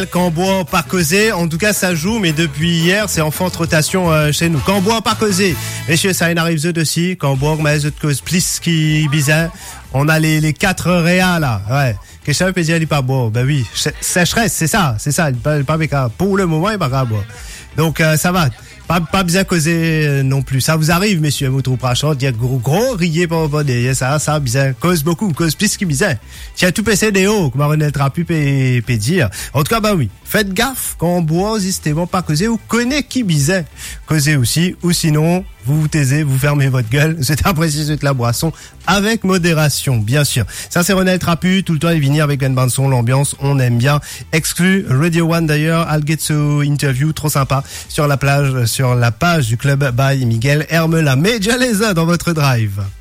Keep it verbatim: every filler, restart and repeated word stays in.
Quand boit pas causer, en tout cas ça joue, mais depuis hier c'est en forte rotation euh, chez nous. Quand boit pas causer, messieurs, ça arrive eux aussi. Quand boit mais de cause plus qui bizarre. On a les les quatre réals là, ouais. Que ça peut dire il pas boire, ben oui, sécheresse, c'est ça, c'est ça, il pas pas bécard. Pour le moment il pas grave boire. Donc euh, ça va. Pas, pas bien causer euh, non plus. Ça vous arrive, messieurs, votre prachant, dire gros, gros, riez pas, pas, ça, ça, bizarre. Cause beaucoup, cause plus qui bizarre. Tiens, tout P C D O, comme René Trapu peut, peut dire. En tout cas, bah oui. Faites gaffe, quand on boit, n'hésitez pas causer, ou connaissez qui bizarre. Causez aussi, ou sinon, vous vous taisez, vous fermez votre gueule. C'est apprécié de la boisson, avec modération, bien sûr. Ça, c'est René Trapu, tout le temps, il venir avec une bande son, l'ambiance, on aime bien. Exclu, Radio One d'ailleurs, I'll get so interview, trop sympa, sur la plage, sur la page du club by Miguel Hermela. Mais déjà les uns dans votre drive.